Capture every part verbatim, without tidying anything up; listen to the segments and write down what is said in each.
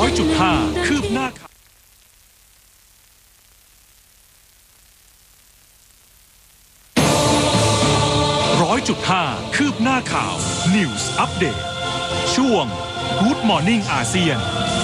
อยจุดห้าคืบหน้าข่าวร้อยจุดห้าคืบหน้าข่าว News Update ช่วง Good Morning อาเซียน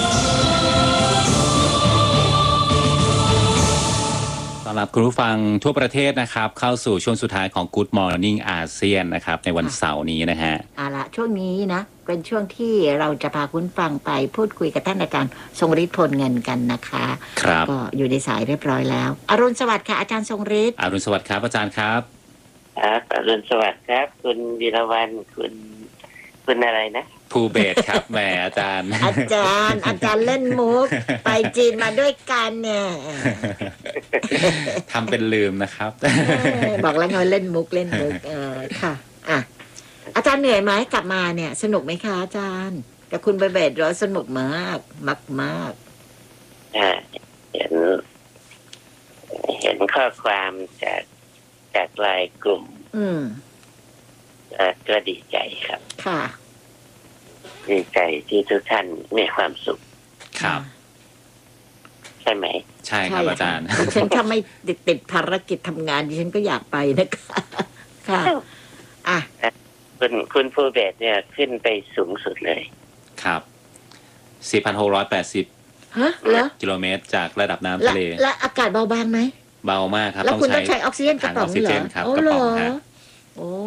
ต้อนรับคุณผู้ฟังทั่วประเทศนะครับเข้าสู่ช่วงสุดท้ายของ Good Morning อาเซียนนะครับในวันเสาร์นี้นะฮะเอาละช่วงนี้นะเป็นช่วงที่เราจะพาคุณฟังไปพูดคุยกับท่านอาจารย์ทรงฤทธิ์พลเงินกันนะคะครับก็อยู่ในสายเรียบร้อยแล้วอรุณสวัสดิ์ค่ะอาจารย์ทรงฤทธิ์อรุณสวัสดิ์ครับอาจารย์ครับครับอรุณสวัสดิ์ครับคุณวีรวรรณคุณคุณอะไรนะภูเบศครับแหมอาจารย์อาจารย์อาจารย์เล่นมุกไปจีนมาด้วยกันเนี่ยทำเป็นลืมนะครับบอกแล้วไงเล่นมุกเล่นมุกเออค่ะอ่ะอาจารย์เหนื่อยไหมกลับมาเนี่ยสนุกไหมคะอาจารย์กับคุณใบเบศร้อยสนุกมากมากมากเห็นเห็นข้อความจากจากไลน์กลุ่มอืมก็ดีใจครับค่ะดีใจที่ทุกท่านมีความสุขครับใช่ไหมใช่ครับอาจารย์ฉันถ้าไม่ติดติดภารกิจทำงานดิฉันก็อยากไปนะคะค่ะอ่ะคุณคุณภูเบศเนี่ยขึ้นไปสูงสุดเลยครับ สี่พันหกร้อยแปดสิบฮะเหรอกิโลเมตรจากระดับน้ำทะเลและอากาศเบาบางไหมเบามากครับแล้วคุณต้องใช้ออกซิเจนกระป๋องเหรอโอ้เหรอโอ้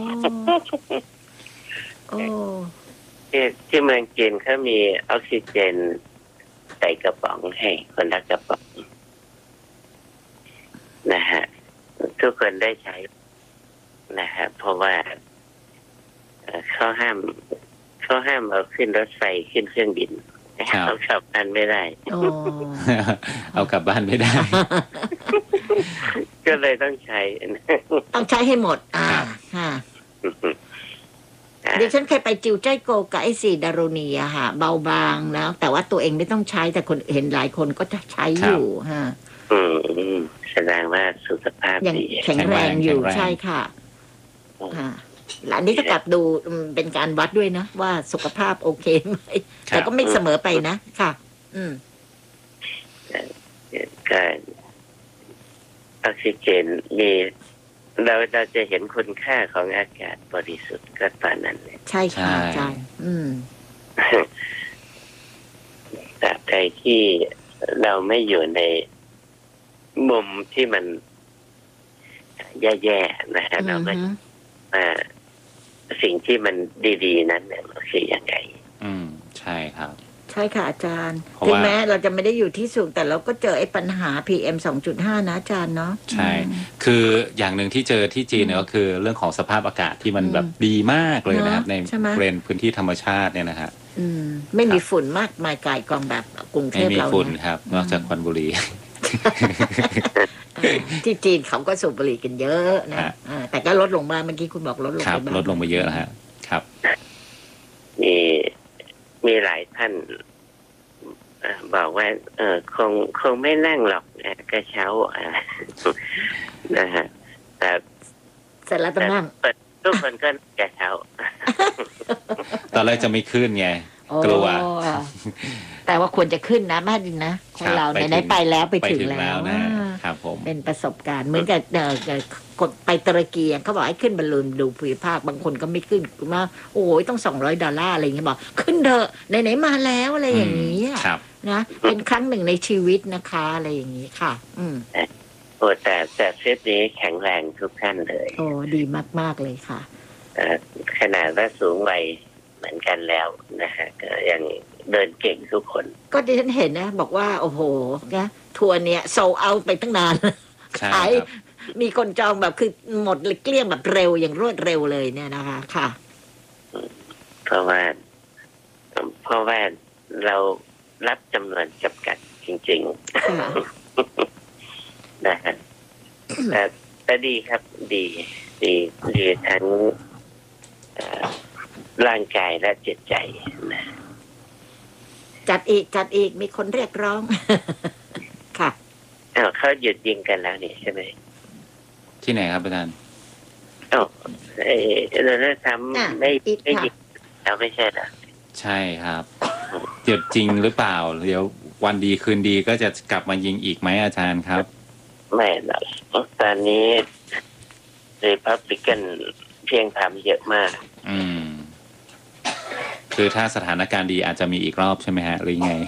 โอ้ที่ที่เมืองจีนเขามีออกซิเจนใส่กระป๋องให้คนละกระป๋องนะฮะทุกคนได้ใช้นะฮะเพราะว่าเขาห้ามเขาห้ามเอาขึ้นรถไฟขึ้นเครื่องบินเขาขับบ้านไม่ได้เอากลับบ้านไม่ได้ก็เลยต้องใช้ต้องใช้ให้หมดอ่าค่ะเดี๋ยวฉันเคยไปจิวใจโกกับไอซีดารุณีอะค่ะเบาบางแล้วแต่ว่าตัวเองไม่ต้องใช้แต่คนเห็นหลายคนก็จะใช้อยู่ฮะอืมแสดงว่าสุขภาพดีแข็งแรงอยู่ใช่ค่ะอ่าหลานนี้ก็กลับดูเป็นการวัดด้วยนะว่าสุขภาพโอเคไหมแต่ก็ไม่เสมอไปนะค่ะอืมการออกซิเจนมีเราเราจะเห็นคุณค่าของอากาศบริสุทธิ์ก็ตอนนั้นเลยใช่ค่ะอาจารย์อืมแต่ใดที่เราไม่อยู่ในมุมที่มันแย่ๆนะฮะเราก็มาสิ่งที่มันดีๆนั้นเนี่ยมันคือยังไงอืมใช่ครับใช่ค่ะอาจารย์ถึงแม้เราจะไม่ได้อยู่ที่สูงแต่เราก็เจอไอ้ปัญหา พี เอ็ม สองจุดห้า นะอาจารย์เนาะใช่คืออย่างหนึ่งที่เจอที่จีนเนี่ยก็คือเรื่องของสภาพอากาศที่มันแบบดีมากเลยนะครับในบริเวณพื้นที่ธรรมชาติเนี่ยนะฮะอืมไม่มีฝุ่นมากมายกายกองแบบกรุงเทพเราไม่มีฝุ่นครับนอกจากควันบุหรี่ที่จีนเขาก็สูบบุหรี่กันเยอะนะแต่ก็ลดลงมาเมื่อกี้คุณบอกลดลงไปบ้างลดลงมาเยอะนะฮะครับมีมีหลายท่านบอกว่าเออคงคงไม่นั่งหรอกกระเช้านะฮะแต่เสร็จแล้วต้องนั่งทุกคนก็กระเช้าตอนแรกจะไม่ขึ้นไงกลัวแต่ว่าควรจะขึ้นนะแม่ดินนะคนเราไหนๆไปแล้วไปถึงแล้วนะครับผมเป็นประสบการณ์เหมือนกับกดไปตุรกีเขาบอกให้ขึ้นบอลลูนดูภูมิภาคบางคนก็ไม่ขึ้นมาโอ้ยต้องสองร้อยดอลลาร์อะไรอย่างเงี้ยบอกขึ้นเถอะไหนๆมาแล้วอะไรอย่างนี้นะเป็นครั้งหนึ่งในชีวิตนะคะอะไรอย่างนี้ค่ะอืมโอ้แต่แต่เซตนี้แข็งแรงทุกท่านเลยโอ้ดีมากๆเลยค่ะขนาดว่าสูงวัยเหมือนกันแล้วนะฮะก็ยังเดินเก่งทุกคนก็ดิฉันเห็นนะบอกว่าโอ้โหนะทัวร์เนี้ยโซลเอาไปตั้งนานขายมีคนจองแบบคือหมดเกลี้ยงแบบเร็วอย่างรวดเร็วเลยเนี่ยนะคะค่ะเพราะว่าเพราะว่าเรารับจำนวนจำกัดจริงๆนะฮะแต่แต่ดีครับดีดีดีทั้งร่างกายและจิตใจนะจัดอีกจัดอีกมีคนเรียกร้องค่ะอ้าวเขาหยุดยิงกันแล้วนี่ใช่ไหมที่ไหนครับอาจารย์อ้าวเออเราทำไม่ไม่ยิงแล้วไม่ใช่เหรอใช่ครับเดี๋ยวจริงหรือเปล่าเดี๋ยววันดีคืนดีก็จะกลับมายิงอีกไหมอาจารย์ครับไม่หรอกตอนนี้รีพับลิกันเพียงทำเยอะมากอืมคือถ้าสถานการณ์ดีอาจจะมีอีกรอบใช่ไหมฮะหรือไง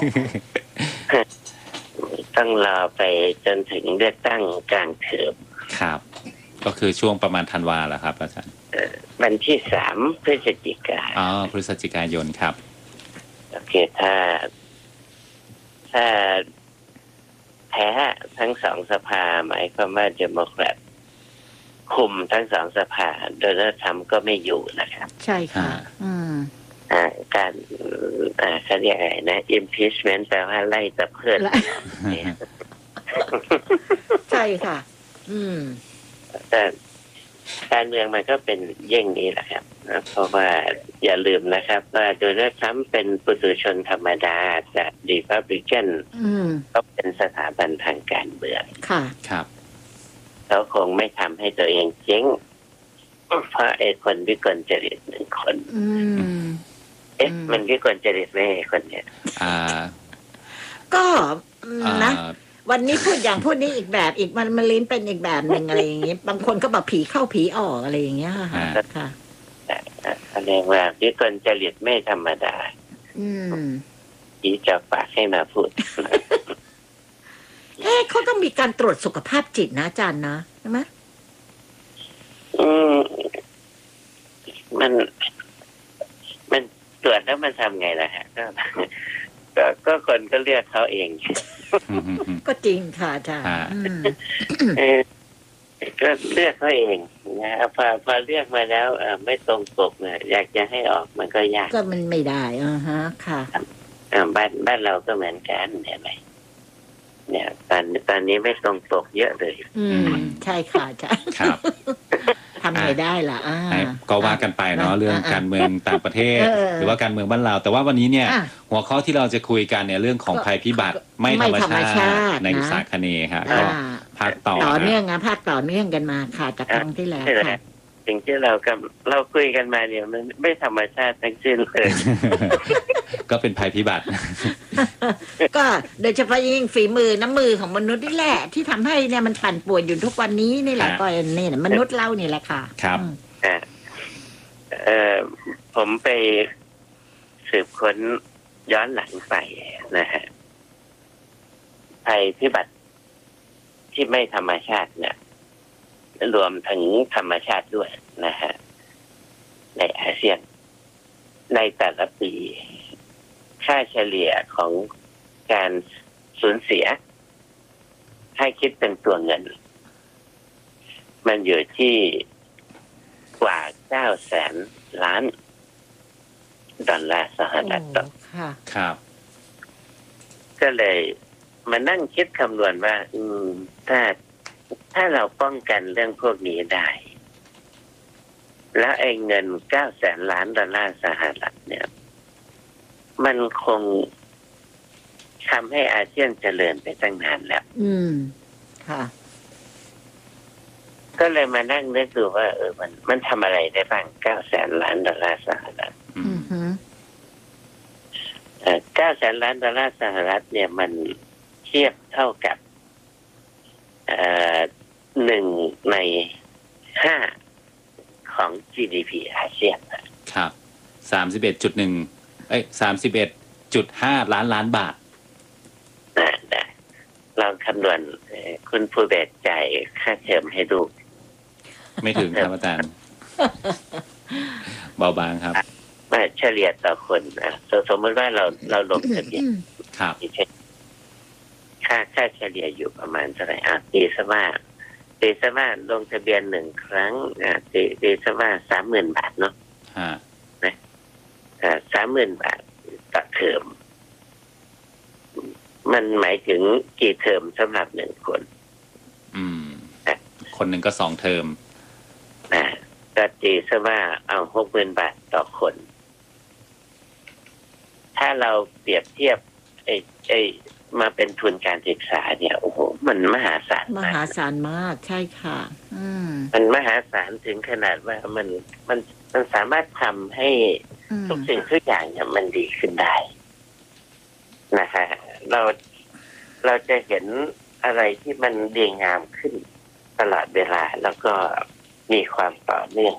ต้องรอไปจนถึงเลือกตั้งกลางเทอมครับก็คือช่วงประมาณธันวาเหรอครับอาจารย์วันที่สามพฤศจิกาอ๋อพฤศจิกายนครับโอเคถ้าถ้าแพ้ทั้งสองสภาหมายความว่าเดโมแครตคุมทั้งสองสภาโดนัลด์ทรัมป์ก็ไม่อยู่นะครับใช่ค่ะอืมอ่าการอ่าเขาเรียกอะไรนะ impeachment แปลว่าไล่ตะเพิดใช่ค่ะอืมแต่การเมืองมันก็เป็นเย่งนี้แหละครับเพราะว่าอย่าลืมนะครับว่าโดนัลด์ทรัมป์เป็นปุถุชนธรรมดาจากรีพับลิกันก็เป็นสถาบันทางการเมืองค่ะครับเขาคงไม่ทำให้ตัวเองเจ๊งเพราะไอ้คนวิกลจริตหนึ่งคนเอ๊ะมันวิกลจริตไม่คนเนี้ยอ่าก็นะวันนี้พูดอย่างพูดนี้อีกแบบอีกมันมาลิ้นเป็นอีกแบบหนึ่งอะไรอย่างนี้บางคนก็บอกผีเข้าผีออกอะไรอย่างเงี้ยค่ะค่ะแสดงว่าวิกลจริตไม่ธรรมดาอืมผีจะฝากให้มาพูดเอ๊ะเขาต้องมีการตรวจสุขภาพจิตนะอาจารย์นะใช่ไหมอืมมันมันตรวจแล้วมันทำไงล่ะฮะก็ก็ก็คนก็เลือกเขาเองก็จริงค่ะอาจารย์ก็เลือกเขาเองนะพอพอเลือกมาแล้วไม่ตรงปกเนี่ยอยากจะให้ออกมันก็ยากก็มันไม่ได้อ่าฮะค่ะบ้านบ้านเราก็เหมือนกันเห็นไหมเนี่ยตอนตอนนี้ไม่ตรงปกเยอะเลยอืมใช่ค่ะอาจารย์ครับทำไงได้ล่ะก็ว่ากันไปเนาะเรื่องการเมืองต่างประเทศหรือว่าการเมืองบ้านเราแต่ว่าวันนี้เนี่ยหัวข้อที่เราจะคุยกันเนี่ยเรื่องของภัยพิบัติไม่ธรรมชาติในอุตสาหคเนย์ครับก็ภาคต่อต่อเนื่องนะภาคต่อเนื่องกันมาค่ะจากครั้งที่แล้วค่ะสิ่งที่เรากับเราคุยกันมาเนี่ยมันไม่ธรรมชาติทั้งสิ้นเลยก็เป็นภัยพิบัติก็โดยเฉพาะยิ่งฝีมือน้ำมือของมนุษย์นี่แหละที่ทำให้เนี่ยมันปั่นป่วนอยู่ทุกวันนี้นี่แหละก็นี่มนุษย์เรานี่แหละค่ะครับเออผมไปสืบค้นย้อนหลังไปนะฮะภัยพิบัติที่ไม่ธรรมชาติเนี่ยรวมถึงธรรมชาติด้วยนะฮะในอาเซียนในแต่ละปีค่าเฉลี่ยของการสูญเสียให้คิดเป็นตัวเงินมันอยู่ที่กว่าเก้าแสนล้านดอลลาร์สหรัฐต่อครับก็เลยมานั่งคิดคำนวณว่าอืมถ้าถ้าเราป้องกันเรื่องพวกนี้ได้แล้วไอ้เงินเก้าแสนล้านดอลลาร์สหรัฐเนี่ยมันคงทำให้อาเซียนเจริญไปตั้งนานแล้วอืมค่ะก็เลยมานั่งนึกดูว่าเออมันมันทำอะไรได้บ้างเก้าแสนล้านดอลลาร์สหรัฐอืมฮึเอ่อเก้าแสนล้านดอลลาร์สหรัฐเนี่ยมันเทียบเท่ากับเอ่อหนึ่งในห้าของ จี ดี พี อาเซียนครับสามสิบเอ็ดจุดหนึ่งเอ้ยสามสิบเอ็ดจุดห้าล้านล้านบาทนะลองคำนวณคุณผู้เบสจ่ายค่าเทอมให้ดูไม่ถึงครับอาจารย์เบาบางครับมาเฉลี่ยต่อคนนะสมมติว่าเราเราลงทะเบียนครับค่าค่าเฉลี่ยอยู่ประมาณเท่าไหร่อ่ะตีซะว่าตีซะว่าลงทะเบียนหนึ่งครั้งอ่ะตีตีซะว่าสามหมื่นบาทเนาะฮะนะอ่าสามหมื่นบาทต่อเทอมมันหมายถึงกี่เทอมสำหรับหนึ่งคนอืมคนหนึ่งก็สองเทอมอ่าก็ตีซะว่าเอาหกหมื่นบาทต่อคนถ้าเราเปรียบเทียบไอ้ไอ้มาเป็นทุนการศึกษาเนี่ยโอ้โหมันมหาศาลมหาศาลมากใช่ค่ะอืมมันมหาศาลถึงขนาดว่ามันมันมันสามารถทำให้ทุกสิ่งทุกอย่างเนี่ยมันดีขึ้นได้จะเห็นอะไรที่มันดีงามขึ้นตลอดเวลาแล้วก็มีความต่อเนื่อง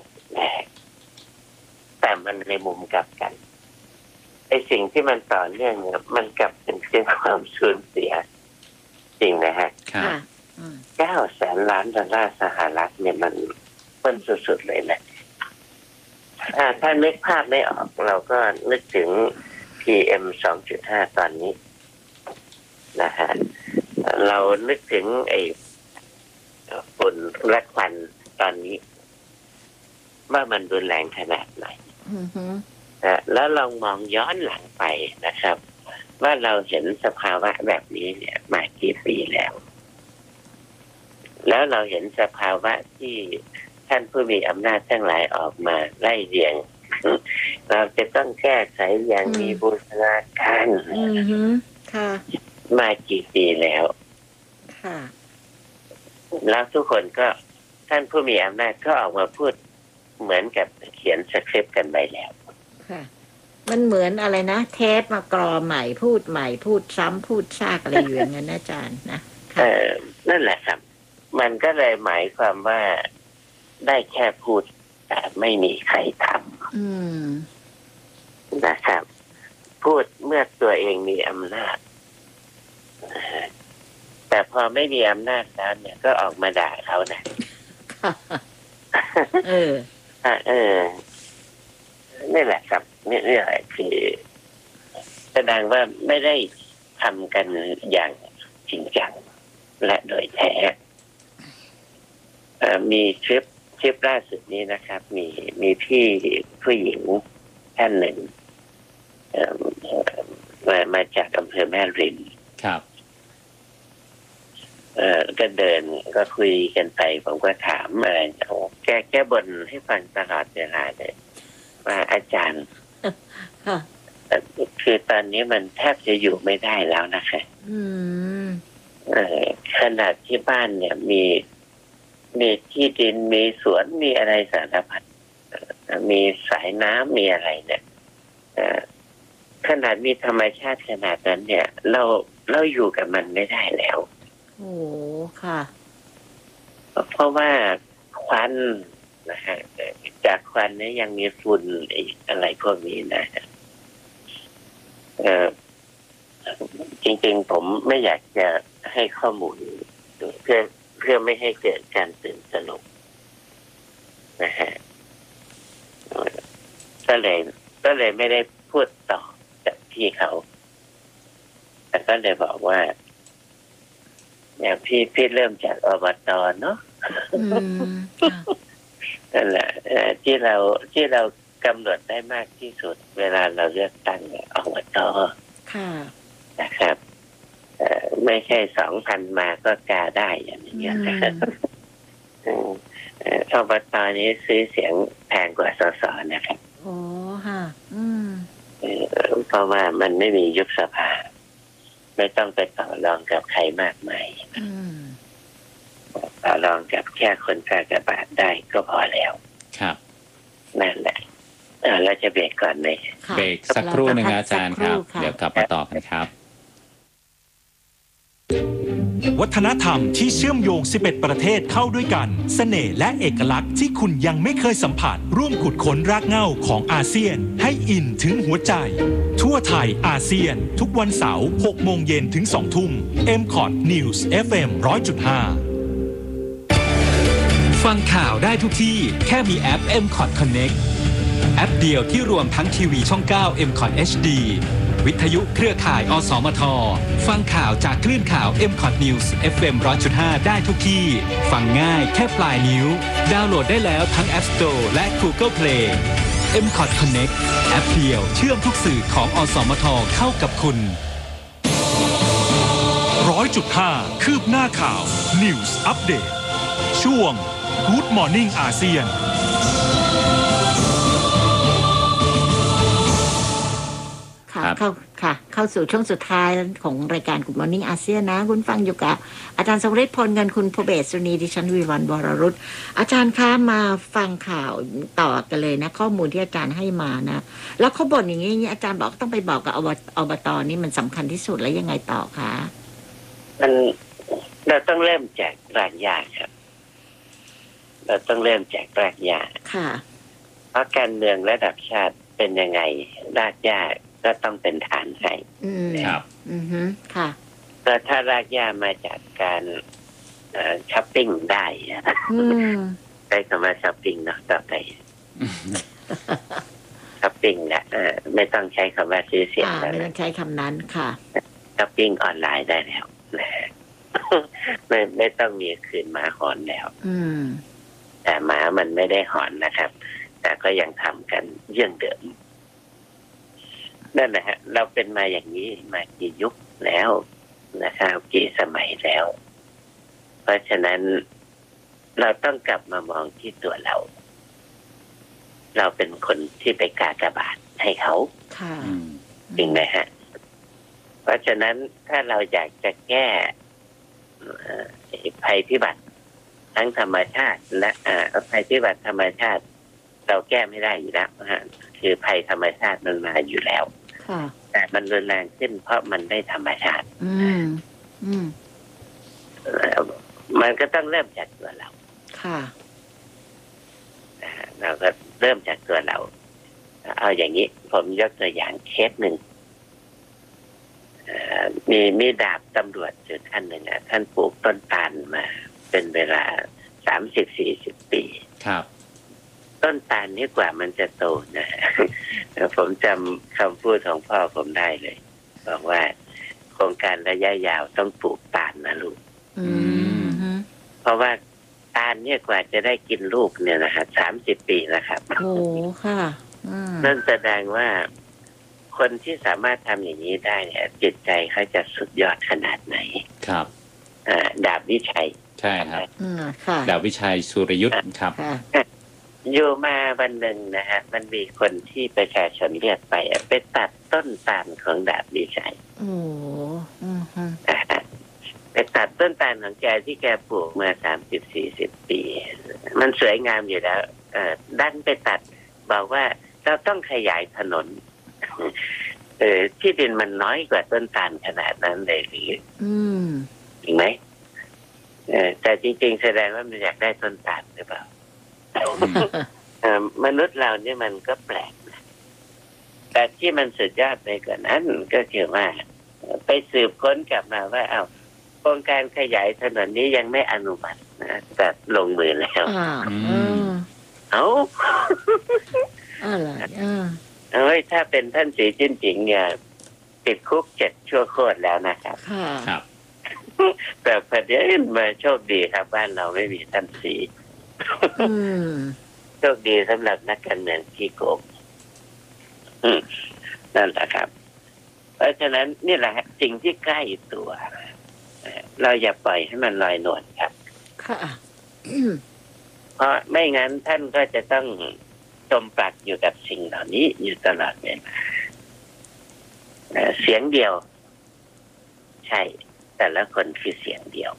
แต่มันในมุมกลับกันไอ้สิ่งที่มันต่อเนื่องเนี่ยมันกลับเป็นเรื่องความสูญเสียจริงนะฮะเก้าแสนล้านดอลลาร์สหรัฐเนี่ยมันมันสุดๆเลยแหละถ้านึกภาพไม่ออกเราก็นึกถึง พี เอ็ม สองจุดห้า ตอนนี้นะฮะเรานึกถึงไอ้ฝุ่นและควันตอนนี้ว่ามันรุนแรงขนาดไหนแล้วลองมองย้อนหลังไปนะครับว่าเราเห็นสภาวะแบบนี้เนี่ยมากี่ปีแล้วแล้วเราเห็นสภาวะที่ท่านผู้มีอำนาจทั้งหลายออกมาไล่เรียงเราจะต้องแก้ไขอย่างมีบูรณาการมากี่ปีแล้วแล้วทุกคนก็ท่านผู้มีอำนาจก็ออกมาพูดเหมือนกับเขียนสคริปต์กันไปแล้วค่ะมันเหมือนอะไรนะเทปมากรอใหม่พูดใหม่พูดซ้ำพูดซากอะไรอยู่อย่างนั้นอาจารย์นะเออนั่นแหละครับมันก็เลยหมายความว่าได้แค่พูดแต่ไม่มีใครทำนะครับพูดเมื่อตัวเองมีอำนาจแต่พอไม่มีอำนาจแล้วเนี่ยก็ออกมาด่าเขานะเออเออนี่แหละครับนี่นี่แหละคือแสดงว่าไม่ได้ทำกันอย่างจริงจังและโดยแท้มีทริปทริปล่าสุดนี้นะครับมีมีพี่ผู้หญิงท่านหนึ่งมามาจากอำเภอแม่ริมครับเออก็เดินก็คุยกันไปผมก็ถามอะไรแกแกบ่นให้ฟังตลอดเวลาเลยว่าอาจารย์คือตอนนี้มันแทบจะอยู่ไม่ได้แล้วนะคะเออขนาดที่บ้านเนี่ยมีมีที่ดินมีสวนมีอะไรสารพัดมีสายน้ำมีอะไรเนี่ยขนาดมีธรรมชาติขนาดนั้นเนี่ยเราเราอยู่กับมันไม่ได้แล้วโอ้ค่ะเพราะว่าควันนะฮะจากควันนี้ยังมีฝุ่นอะไรพวกนี้นะเออจริงๆผมไม่อยากจะให้ข้อมูลเพื่อเพื่อไม่ให้เกิดการตื่นตระหนกนะฮะก็เลยก็เลยไม่ได้พูดต่อจากพี่เขาแต่ก็เลยบอกว่าอย่างพี่พี่เริ่มจากอบต.เนาะนั่นแหละที่เราที่เรากำหนดได้มากที่สุดเวลาเราเลือกตั้งอบต.นะครับไม่ใช่สองพันมาก็กาได้อย่างนี้นะครับอบต.นี้ซื้อเสียงแพงกว่าสสนะครับโอ้ค่ะอืมเพราะว่ามันไม่มียุบสภาไม่ต้องไปต่อรองกับใครมากมายต่อรองกับแค่คนกากบาทได้ก็พอแล้วครับนั่นแหละเราจะเบรกก่อนไหมเบรกสักครู่หนึ่งอาจารย์ครับเดี๋ยวกลับมาต่อกันครับวัฒนธรรมที่เชื่อมโยงสิบเอ็ดประเทศเข้าด้วยกันเสน่ห์และเอกลักษณ์ที่คุณยังไม่เคยสัมผัสร่วมขุดค้นรากเหง้าของอาเซียนให้อินถึงหัวใจทั่วไทยอาเซียนทุกวันเสาร์หกโมงเย็นถึงสองทุ่ม เอ็ม คอท News เอฟ เอ็ม หนึ่งร้อยจุดห้า ฟังข่าวได้ทุกที่แค่มีแอป เอ็ม คอท Connect แอปเดียวที่รวมทั้งทีวีช่องเก้า เอ็ม คอท เอช ดี วิทยุเครือข่ายอสมทฟังข่าวจากคลื่นข่าว เอ็ม คอท News เอฟ เอ็ม หนึ่งร้อยจุดห้า ได้ทุกที่ฟังง่ายแค่ปลายนิ้วดาวน์โหลดได้แล้วทั้ง App Store และ Google Play เอ็ม คอท Connect แอปเดียวเชื่อมทุกสื่อของอสมทเข้ากับคุณ หนึ่งร้อยจุดห้า คืบหน้าข่าว News Update ช่วง Good Morning อาเซียนเข้าค่ะเข้าสู่ช่วงสุดท้ายของรายการ Good Morning อาเซียนนะคุณฟังอยู่กับอาจารย์สวริตพลเงินคุณพเบศสุนีดิฉันวิวัลย์วรรุตอาจารย์คะมาฟังข่าวต่อกันเลยนะข้อมูลที่อาจารย์ให้มานะแล้วเขาบ่นอย่างนี้อาจารย์บอกต้องไปบอกกับอบต.นี่มันสำคัญที่สุดแล้วยังไงต่อคะมันเราต้องเริ่มจากรากหญ้าครับเราต้องเริ่มจากรากหญ้าค่ะเพราะการเมืองระดับชาติเป็นยังไงรากหญ้าก็ต้องเป็นฐานให้ครับอือฮึค่ะแต่ถ้ารากหญ้ามาจากการช้อปปิ้งได้ใช้คำว่าช้อปปิ้งเนาะต่อไปช้อปปิ้งเนี่ยไม่ต้องใช้คำว่าซื้อเสียงแล้วไม่ต้องใช้คำนั้นค่ะช้อปปิ้งออนไลน์ได้แล้วไม่ไม่ต้องมีคืนหมาหอนแล้วแต่หมามันไม่ได้หอนนะครับแต่ก็ยังทำกันเยื่องเดิมนั่นแหละฮะเราเป็นมาอย่างนี้มากี่ยุคแล้วนะครับกี่สมัยแล้วเพราะฉะนั้นเราต้องกลับมามองที่ตัวเราเราเป็นคนที่ไปกากบาทให้เขาจริงไหมฮะเพราะฉะนั้นถ้าเราอยากจะแก้ภัยพิบัติทั้งธรรมชาติและภัยพิบัติธรรมชาติเราแก้ไม่ได้อยู่แล้วฮะคือภัยธรรมชาติมันมาอยู่แล้วแต่มันรุนแรงขึ้นเพราะมันได้ธรรมชาติมันก็ต้องเริ่มจากตัวเราค่ะเราก็เริ่มจากตัวเราเอาอย่างนี้ผมยกตัวอย่างเคสหนึ่งมีมีดาบตำรวจจุดท่านหนึ่งอ่ะท่านปลูกต้นตาลมาเป็นเวลาสามสิบสี่สิบปีครับต้นตาลนี่กว่ามันจะโตนะผมจำคำพูดของพ่อผมได้เลยบอกว่าโครงการระยะยาวต้องปลูกตาลนะลูกเพราะว่าตาลเนี่ยกว่าจะได้กินลูกเนี่ยนะฮะสามสิบปีนะครับโอ้ค่ะนั่นแสดงว่าคนที่สามารถทำอย่างนี้ได้เนี่ยจิตใจเขาจะสุดยอดขนาดไหนครับอ่าดาบวิชัยใช่ครับค่ะดาบวิชัยสุรยุทธ์ครับอยู่มาวันหนึ่งนะฮะมันมีคนที่ประชาชนเรียกไปไปตัดต้นตาลของดาบวิชัยโอ้ไปตัดต้นตาลของแกที่แกปลูกมาสามสิบสี่สิบปีมันสวยงามอยู่แล้วเออดันไปตัดบอกว่าเราต้องขยายถนนเออที่ดินมันน้อยกว่าต้นตาลขนาดนั้นเลยหรือจริงไหมเออแต่จริงๆแสดงว่ามันอยากได้ต้นตาลหรือเปล่า มนุษย์เราเนี่ยมันก็แปลกนะแต่ที่มันสุดยอดไปกว่านั้นก็คือว่าไปสืบค้นกลับมาว่าเอาโครงการขยายถนนนี้ยังไม่อนุมัตินะแต่ลงมือแล้วเอาอะไรเอ้ยถ้าเป็นท่านสีจิ้นผิงเนี่ยติดคุกเจ็ดชั่วโคตรแล้วนะครับครับแต่พอดีมาโชคดีครับบ้านเราไม่มีท่านสีโชคดีสำหรับนักการเมืองขี้โกงนั่นแหละครับเพราะฉะนั้นนี่แหละสิ่งที่ใกล้ตัวเราอย่าปล่อยให้มันลอยนวลครับค่ะเพราะไม่งั้นท่านก็จะต้องจมปลักอยู่กับสิ่งเหล่านี้อยู่ตลอดเวลาเสียงเดียวใช่แต่ละคนคือเสียงเดียว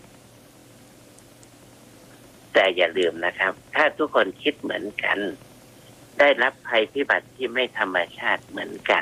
แต่อย่าลืมนะครับถ้าทุกคนคิดเหมือนกันได้รับภัยพิบัติที่ไม่ธรรมชาติเหมือนกัน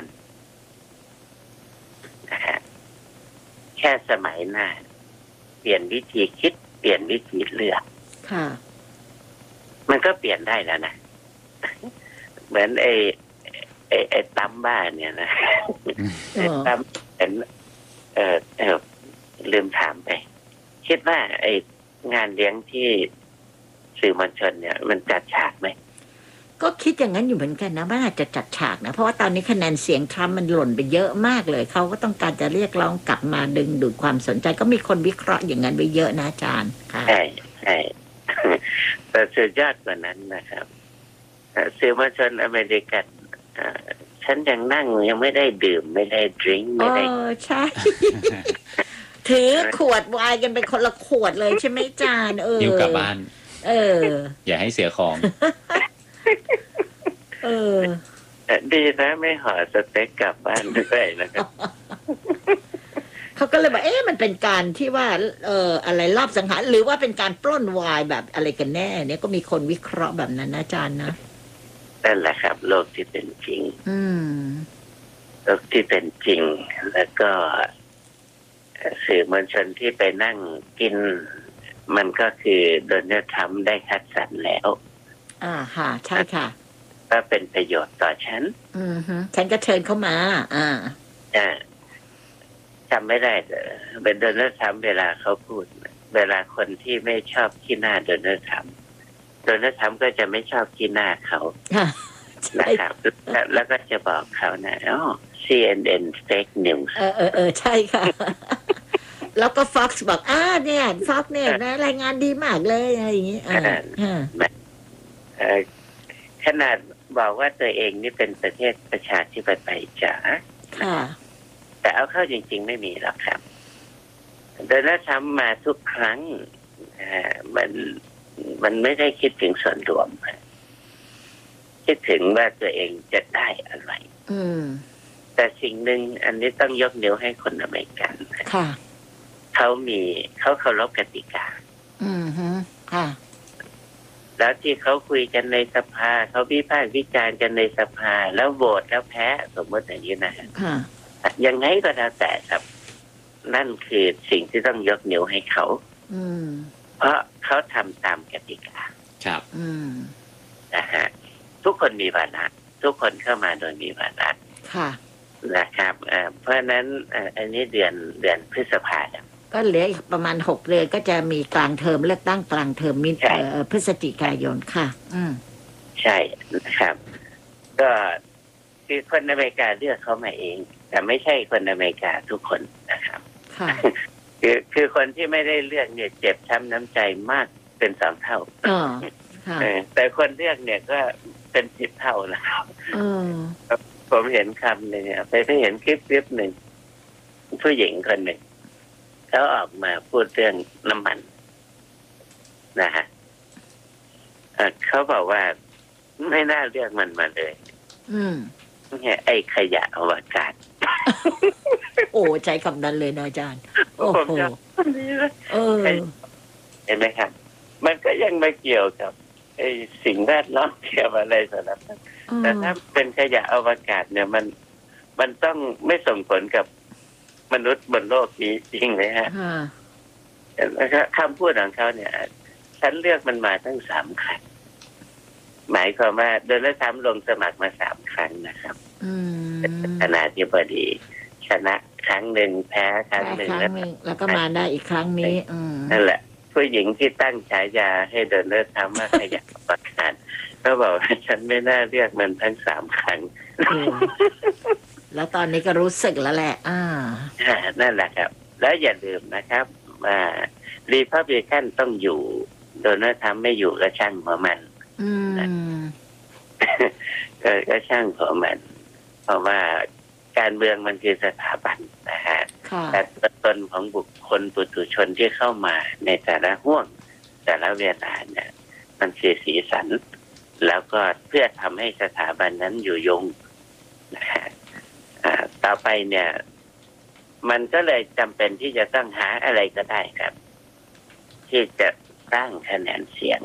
นะฮะแค่สมัยหน้าเปลี่ยนวิธีคิดเปลี่ยนวิธีเลือกค่ะมันก็เปลี่ยนได้แล้วนะเหมือนไอ้ไอ้ไอ้ตั้มบ้าเนี่ยนะไอ้ตั้มเป็นเออเออลืมถามไปคิดว่าไอ้งานเลี้ยงที่สื่อมวลชนเนี่ยมันจัดฉากไหมก็คิดอย่างนั้นอยู่เหมือนกันนะว่าอาจจะจัดฉากนะเพราะว่าตอนนี้คะแนนเสียงทรัมป์มันหล่นไปเยอะมากเลยเขาก็ต้องการจะเรียกร้องกลับมาดึงดูดความสนใจก็มีคนวิเคราะห์อย่างนั้นไปเยอะนะอาจารย์ค่ะใช่ใช่แต่สุดยอดกว่านั้นนะครับสื่อมวลชนอเมริกันฉันยังนั่งยังไม่ได้ดื่มไม่ได้ดื่มไม่ได้เออใช่ถือขวดไวน์กันเป็นคนละขวดเลยใช่ไหมอาจารย์เออหิ้วกลับบ้านเอออย่าให้เสียของเออดีนะไม่ห่อสเต็กกลับบ้านด้วยนะครับเขาก็เลยบอกเอ๊ะมันเป็นการที่ว่าเอออะไรรอบสังหารหรือว่าเป็นการปล้นไวน์แบบอะไรกันแน่เนี่ยก็มีคนวิเคราะห์แบบนั้นนะอาจารย์นะนั่นแหละครับโลกที่เป็นจริงอืมโลกที่เป็นจริงแล้วก็สื่อมวลชนที่ไปนั่งกินมันก็คือโดนัลด์ทรัมป์ได้คัดสรรแล้วอ่าค่ะใช่ค่ะก็เป็นประโยชน์ต่อฉันอือฮึฉันก็เชิญเข้ามาอ่าอ่าจำไม่ได้เป็นโดนัลด์ทรัมป์เวลาเขาพูดเวลาคนที่ไม่ชอบขี้หน้าโดนัลด์ทรัมป์โดนัลด์ทรัมป์ก็จะไม่ชอบขี้หน้าเขานะครับแล้วก็จะบอกเขานะอ๋อ ซี เอ็น เอ็น fake news เออเออเออใช่ค่ะแล้วก็ Fox บอกอ่าเนี่ย Fox เนี่ยนะรายงานดีมากเลยอะไรอย่างงี้อ่าขนาดบอกว่าตัวเองนี่เป็นประเทศประชาธิปไตยจ๋าค่ะแต่เอาเข้าจริงๆไม่มีหรอกครับโดนัลด์ทรัมป์มาทุกครั้งมันมันไม่ได้คิดถึงส่วนรวมคิดถึงว่าตัวเองจะได้อะไรแต่สิ่งหนึ่งอันนี้ต้องยกนิ้วให้คนอเมริกันค่ะเขามีเขาเคารพกติกาอืมฮึค่ะแล้วที่เขาคุยกันในสภาเขาวิพากษ์วิจารณ์กันในสภาแล้วโหวตแล้วแพ้สมมติอย่างนี้นะค่ะยังไงก็แล้วแต่ครับนั่นคือสิ่งที่ต้องยกนิ้วให้เขาอืมเพราะเขาทำตามกติกาครับอืมนะฮะทุกคนมีวาระทุกคนเข้ามาโดยมีวาระค่ะนะครับเพราะนั้นอันนี้เดือนเดือนพฤษภาคมก็เหลืออีกประมาณหกเดือนก็จะมีกลางเทอมเลือกตั้งกลางเทอมมิถุนายนพฤศจิกายนค่ะ อืมใช่นะครับก็คือคนอเมริกาเลือกเขามาเองแต่ไม่ใช่คนอเมริกาทุกคนนะครับค่ะคือคือคนที่ไม่ได้เลือกเนี่ยเจ็บช้ำน้ำใจมากเป็นสองเท่าอ๋อค่ะแต่คนเลือกเนี่ยก็เป็นสิบเท่านะครับอืมผมเห็นคำหนึ่งไปไปเห็นคลิปคลิปหนึ่งผู้หญิงคนหนึ่งเขาออกมาพูดเรื่องน้ำมันนะฮะเขาบอกว่าไม่น่าเลือกมันมาเลยอืมเนี่ยไอ้ขยะอวกาศโอ้ใจคำนั้นเลยนะอาจารย์โอ้โหเออเห็นไหมครับมันก็ยังไม่เกี่ยวกับไอ้สิ่งแวดล้อมเกี่ยวอะไรสารพัดแต่ถ้าเป็นขยะอวกาศเนี่ยมันมันต้องไม่ส่งผลกับมนุษย์บนโลกนี้จริงไหมฮะแล้วก็คำพูดของเขาเนี่ยฉันเลือกมันมาตั้งสามครั้งหมายความว่าโดนัลด์ทรัมป์ลงสมัครมาสามครั้งนะครับขณะที่พอดีชนะครั้งหนึ่งแพ้ครั้งหนึ่งแล้วก็มาได้อีกครั้งนี้นั่นแหละผู้หญิงที่ตั้งฉายาให้โดนัลด์ทรัมป์ว่าขยะประกาศก็บอกว่าฉันไม่น่าเรียกมันทั้งสามครั้งแล้วตอนนี้ก็รู้สึกแล้วแหละอ่านั่นแหละครับแล้วอย่าลืมนะครับว่ารีพับลิกันต้องอยู่โดนัลด์ทรัมป์ไม่อยู่ก็ช่างหัวมันอืมก็ช่างหัวมันเพราะว่าการเมืองมันคือสถาบันนะฮะแต่ตัวตนของบุคคลปุถุชนที่เข้ามาในแต่ละห่วงแต่ละเวลาเนี่ยมันคือสีสันแล้วก็เพื่อทำให้สถาบันนั้นอยู่ยงนะฮะต่อไปเนี่ยมันก็เลยจำเป็นที่จะต้องหาอะไรก็ได้ครับที่จะสร้างคะแนนเสียง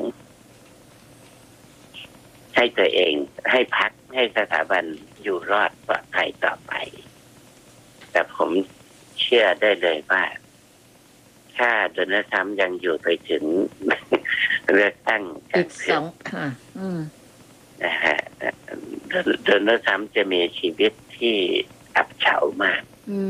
ให้ตัวเองให้พรรคให้สถาบันอยู่รอดปลอดภัยต่อไปแต่ผมเชื่อได้เลยว่าถ้าโดนัลด์ทรัมป์ยังอยู่ไปถึงเลือกตั้งอีกสองค่ะนะฮะโดนัลด์ทรัมป์จะมีชีวิตที่อับเฉามาก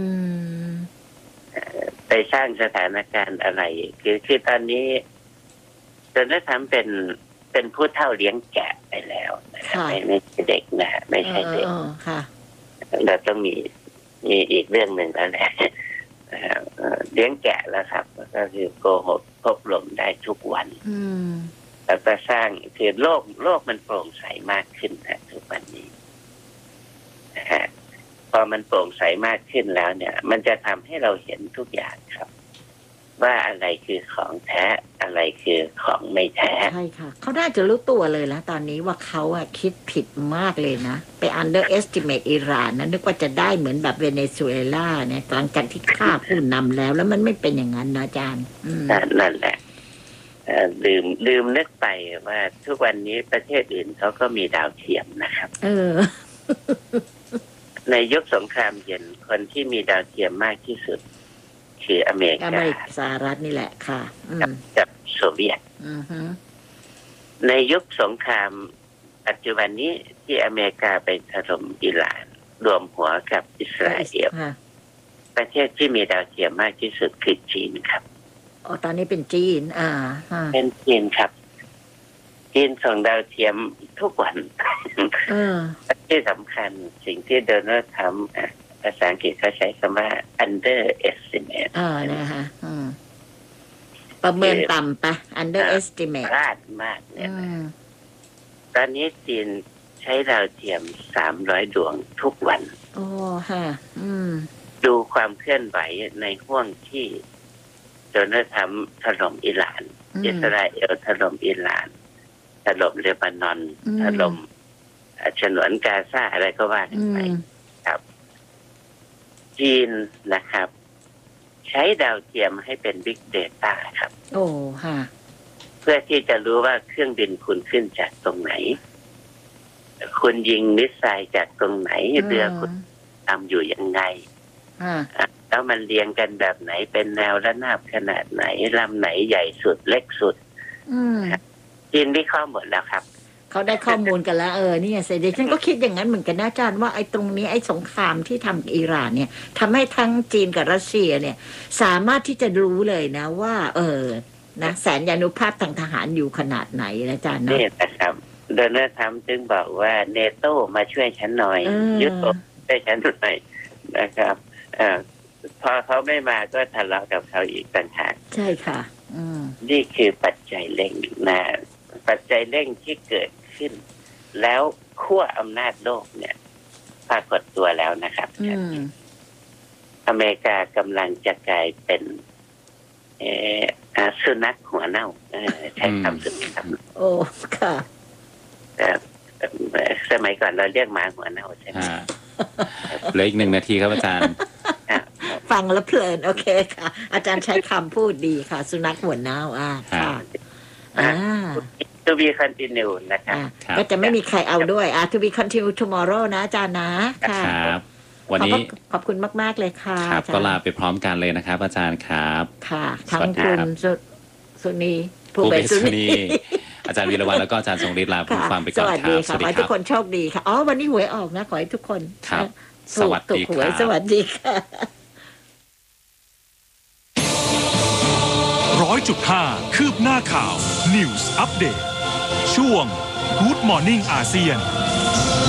ไปสร้างสถานการณ์อะไรคือคือตอนนี้โดนัลด์ทรัมป์เป็นเป็นผู้เฒ่าเลี้ยงแกะไปแล้วนะครับไม่ไม่ใช่เด็กนะไม่ใช่เด็กเราต้องมีมีอีกเรื่องหนึ่งแล้วแหละเลี้ยงแกะแล้วครับก็คือโกหกพบลมได้ทุกวันแล้วก็สร้างคือโลกโลกมันโปร่งใสมากขึ้นนะทุกวันนี้นะฮะพอมันโปร่งใสมากขึ้นแล้วเนี่ยมันจะทำให้เราเห็นทุกอย่างครับว่าอะไรคือของแท้อะไรคือของไม่แท้ใช่ค่ะเขาน่าจะรู้ตัวเลยแล้วตอนนี้ว่าเขาอะคิดผิดมากเลยนะไป underestimate อิหร่านนะนึกว่าจะได้เหมือนแบบเวเนซุเอลาเนี่ยหลังจากที่ฆ่าผู้นำแล้วแล้วมันไม่เป็นอย่างนั้นนะอาจารย์นั่นแหละลืมลืมนึกไปว่าทุกวันนี้ประเทศอื่นเขาก็มีดาวเทียมนะครับเออในยุคสงครามเย็นคนที่มีดาวเทียมมากที่สุดคืออเมริอเมการิกาสหรัฐนี่แหละค่ะอืมกับโซเวียตอือฮึในยุคสงครามปัจจุบันนี้ที่อเมริกาไปถล่มอิหร่านรวมหัวกับอิสราเอลค่ะประเทศที่มีดาวเทียมมากที่สุดคือจีนครับอ๋อตอนนี้เป็นจีน อ่าฮะเป็นจีนครับจีนส่งดาวเทียมทุกวันเออที่สำคัญสิ่งที่โดนัลด์ทรัมป์อ่ะภาษาอังกฤษเขาใช้คำว่า underestimate อ่านะคะอืมประเมินต่ำปะ underestimate พลาดมากเนี่ยอืนะมตอนนี้จีนใช้ดาวเทียมสามร้อยดวงทุกวันโอ้ฮะอืมดูความเคลื่อนไหวในห่วงที่โดนัลด์ทรัมป์ถล่มอิหร่านอืมอิสราเอลถล่มอิหร่านถล่มเลบานอนอืมถล่มฉนวนกาซาอะไรก็ว่ากันอืไปมครับ จีนนะครับ ใช้ดาวเทียมให้เป็นบิ๊กเดต้าครับโอ้ฮะเพื่อที่จะรู้ว่าเครื่องบินคุณขึ้นจากตรงไหน คุณยิงมิสไซล์จากตรงไหนเรือคุณทำอยู่ยังไงอ่าอ่ะแล้วมันเรียงกันแบบไหนเป็นแนวระนาบขนาดไหนลำไหนใหญ่สุดเล็กสุดอืมจีนวิเคราะห์หมดแล้วครับเขาได้ข้อมูลกันแล้วเออนี่ไงเสด็จฉันก็คิดอย่างนั้นเหมือนกันนะอาจารย์ว่าไอ้ตรงนี้ไอ้สงครามที่ทำกับอิหร่านเนี่ยทำให้ทั้งจีนกับรัสเซียเนี่ย สามารถที่จะรู้เลยนะว่า เออนะแสนยานุภาพทางทหารอยู่ขนาดไหนนะอาจารย์เนาะนี่นะครับโดนัลด์ทรัมป์จึงบอกว่าเนโตมาช่วยฉันหน่อยเออยุโรปช่วยฉันหน่อยนะครับเอ่อพอเขาไม่มาก็ทะเลาะกับเขาอีกต่างหากใช่ค่ะ อืมนี่คือปัจจัยเร่งนะปัจจัยเร่งที่เกิดขึ้น แล้วขั้วอำนาจโลกเนี่ยปรากฏตัวแล้วนะครับอืมอเมริกากำลังจะกลายเป็นเอ่ออ่าสุนัขหัวเน่าเออใช้คำสุดคำโอ้ค่ะแต่สมัยก่อนเราเรียกหมาหัวเน่าใช่ไหมอ่าเหลืออีกหนึ่งนาทีครับอาจารย์อ่ะฟังแล้วเพลินโอเคค่ะ อาจารย์ใช้คำพูดดีค่ะ สุนัขหัวเน่าอ่าค่ะอ่า to be continue นะครับอ่าครับก็จะไม่มีใครเอาด้วยอ่า to be continue tomorrow นะอาจารย์นะค่ะครับ วันนี้ขอบพระขอบคุณมาก ๆ เลยค่ะครับอาจารย์ก็ลาไปพร้อมกันเลยนะครับ อาจารย์ครับค่ะ ทั้งสวัสดีคุคณรับสุสุนีภูผู้เบเบศสุสุนีนีอาจารย์วีรวัฒน์แล้วก็อาจารย์ทรงฤทธิ์ลาผู้ค่ะฟังไปสก่อนวัสคดีรับค่ะขอให้ทุกคนโชคดีค่ะอ๋อวันนี้หวยออกนะขอให้ทุกคนครับถูสกวัสถูดีกหควยรับสวัสดีค่ะร้อยจุดห้าคืบหน้าข่าว News Update ช่วง Good Morning อาเซียน